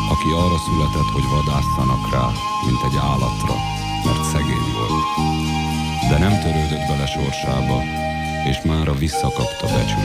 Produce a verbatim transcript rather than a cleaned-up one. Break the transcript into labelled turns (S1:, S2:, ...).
S1: aki arra született, hogy vadásszanak rá, mint egy állatra, mert szegény volt. De nem törődött bele sorsába, és mára visszakapta becsületét.